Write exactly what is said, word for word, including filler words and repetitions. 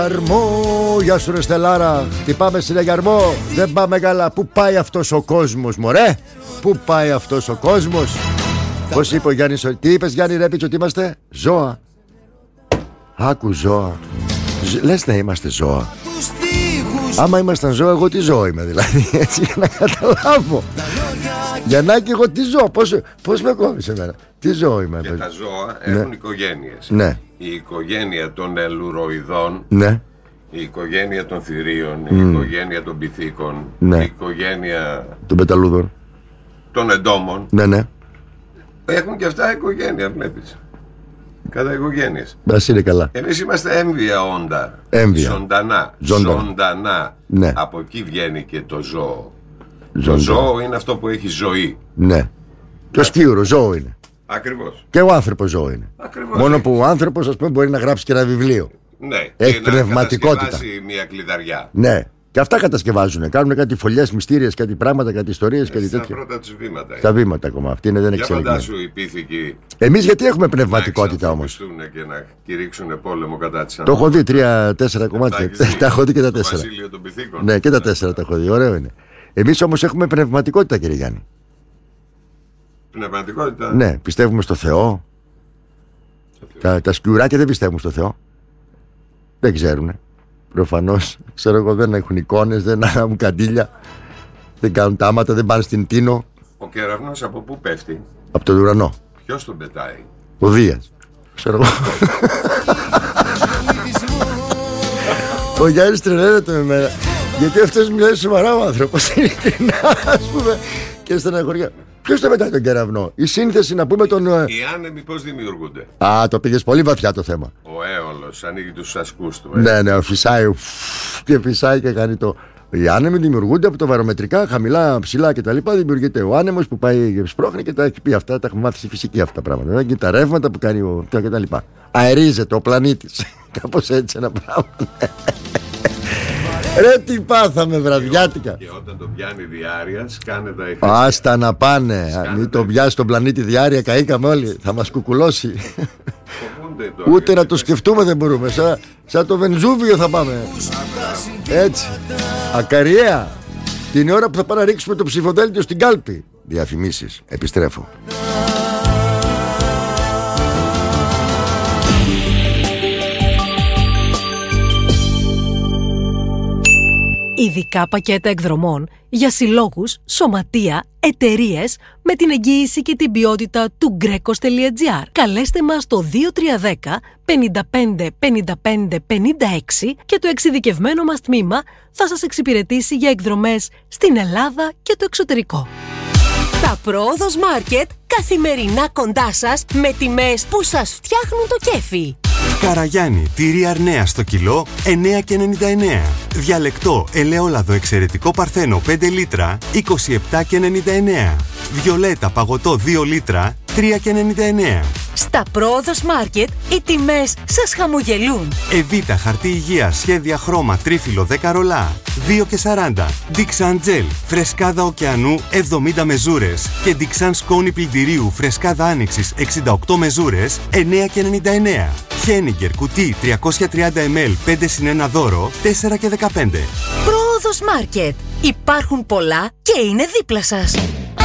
Αρμό, γεια σου ρε Στελάρα. Τι πάμε συνεγαρμό? Δεν πάμε καλά. Πού πάει αυτός ο κόσμος μωρέ? Πού πάει αυτός ο κόσμος? Πώς είπε ο Γιάννης? Τι είπες Γιάννη Ρέπιτς ότι είμαστε? Ζώα. Άκου ζώα. Λες να είμαστε ζώα? Άμα ήμασταν ζώα, εγώ τι ζώο είμαι δηλαδή? Έτσι για να καταλάβω. Γιαννάκη, εγώ τι ζώο? Πώς, πώς με κόβεις εμένα? Τι ζώο είμαι? Και τα ζώα ναι. έχουν οικογένειες. Ναι. Η οικογένεια των ελουροειδών, ναι. η οικογένεια των θηρίων, mm. η οικογένεια των πυθίκων, ναι. η οικογένεια των πεταλούδων, των εντόμων. Ναι, ναι. Έχουν και αυτά οικογένεια, βλέπεις. Κατά οικογένειες. Μπας είναι καλά. Εμείς είμαστε έμβια όντα. Έμβια. Ζωντανά. Ζωντανά. Ζωντανά. Ναι. Από εκεί βγαίνει και το ζώο. Ζωντανά. Το ζώο είναι αυτό που έχει ζωή. Ναι. Και ο σκύουρο ζώο είναι. Ακριβώς. Και ο άνθρωπος ζώο είναι. Ακριβώς. Μόνο που ο άνθρωπος, ας πούμε, μπορεί να γράψει και ένα βιβλίο. Ναι. Έχει και πνευματικότητα. Να κατασκευάσει μια κλειδαριά. Ναι. Και αυτά κατασκευάζουν. Κάνουν κάτι φωλιές μυστήριες, κάτι πράγματα, κάτι ιστορίες, κάτι τέτοια. Στα πρώτα τους βήματα. Στα βήματα ακόμα. Αυτή είναι, δεν Για εξελιγμένη. φαντάσου οι πίθηκοι. Εμείς γιατί έχουμε πνευματικότητα όμως? Να και να κηρύξουν πόλεμο κατά της Το έχω δει τρία-τέσσερα κομμάτια. Τα έχω δει και τα τέσσερα. Βασίλειο των πυθίκων. Ναι, και τα τέσσερα τα έχω δει. Ωραίο είναι. Εμείς όμως έχουμε πνευματικότητα, κύριε Γιάννη. Πνευματικότητα. Ναι, πιστεύουμε στο Θεό. Τα, τα σκιουράκια δεν πιστεύουν στο Θεό. Δεν ξέρουν. Προφανώς, ξέρω εγώ, δεν έχουν εικόνες, δεν έχουν καντήλια, δεν κάνουν τάματα, δεν πάνε στην Τίνο. Ο κεραυνός από πού πέφτει? Από τον ουρανό. Ποιος τον πετάει? Ο Δίας. Ξέρω εγώ. Ο Γιάννης τρελαίνεται με μένα. Γιατί αυτός μιλάει σοβαρά ο άνθρωπος. Ειλικρινά, ας πούμε. Και στεναχωριά. Ποιος το πετάει τον κεραυνό? Η σύνθεση να πούμε τον. Οι άνεμοι πώς δημιουργούνται? Α, το πήγες πολύ βαθιά το θέμα. Ο έολος ανοίγει τους ασκούς του. Ε. Ναι, ναι, φυσάει. Και φυσάει και κάνει το. Οι άνεμοι δημιουργούνται από το βαρομετρικά, χαμηλά, ψηλά κτλ. Δημιουργείται ο άνεμος που πάει και σπρώχνει και τα έχει πει αυτά. Τα έχουμε μάθει στη φυσική αυτά τα πράγματα. Και τα ρεύματα που κάνει ο. κτλ. Αερίζεται ο πλανήτης. Κάπως έτσι ένα πράγμα. Ρε τι πάθαμε βραδιάτικα. Και όταν το πιάνει διάρκεια, σκάνε τα ηχεία. Άστα να πάνε. Σκάνε μην το πιάσει τον πλανήτη διάρκεια, καήκαμε όλοι. Θα μας κουκουλώσει. Ούτε να το σκεφτούμε δεν μπορούμε. Σαν, σαν το Βενζούβιο θα πάμε. Έτσι. Ακαριέα. Την ώρα που θα πάμε να ρίξουμε το ψηφοδέλτιο στην κάλπη. Διαφημίσεις. Επιστρέφω. Ειδικά πακέτα εκδρομών για συλλόγους, σωματεία, εταιρείες με την εγγύηση και την ποιότητα του γκρέκος τελεία τζι άρ. Καλέστε μας στο δύο τρία ένα μηδέν πέντε πέντε πέντε πέντε πέντε έξι και το εξειδικευμένο μας τμήμα θα σας εξυπηρετήσει για εκδρομές στην Ελλάδα και το εξωτερικό. Τα Πρόοδος Μάρκετ καθημερινά κοντά σας με τιμές που σας φτιάχνουν το κέφι. Καραγιάννη, τυρί Αρνέα στο κιλό εννέα και ενενήντα εννέα. Διαλεκτό ελαιόλαδο εξαιρετικό παρθένο πέντε λίτρα είκοσι επτά και ενενήντα εννέα. Βιολέτα παγωτό δύο λίτρα τρία και ενενήντα εννέα. Στα Πρόοδος Μάρκετ οι τιμές σας χαμογελούν. Εβίτα χαρτί υγείας σχέδια χρώμα τρίφυλλο δέκα ρολά δύο και σαράντα. Dixan Gel φρεσκάδα ωκεανού εβδομήντα μεζούρες και Dixan σκόνη πλυντηρίου φρεσκάδα άνοιξης εξήντα οκτώ μεζούρες εννέα και ενενήντα εννέα. Χένιγκερ κουτί τριακόσια τριάντα μιλιλίτρα πέντε συν ένα δώρο τέσσερα και δεκαπέντε. Πρόοδος Μάρκετ. Υπάρχουν πολλά και είναι δίπλα σας.